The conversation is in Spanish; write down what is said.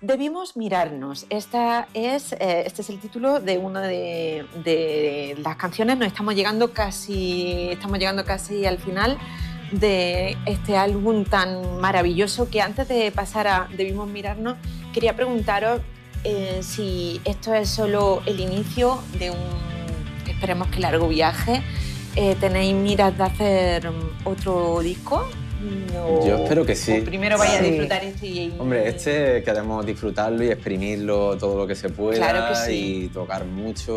Debimos mirarnos. Este es el título de una de las canciones. Estamos llegando casi al final de este álbum tan maravilloso, que antes de pasar a Debimos mirarnos, quería preguntaros si esto es solo el inicio de un, esperemos que largo viaje. ¿Tenéis miras de hacer otro disco? No. Yo espero que sí. O primero vaya a disfrutar este y... Hombre, queremos disfrutarlo y exprimirlo todo lo que se pueda, claro que sí. Y tocar mucho.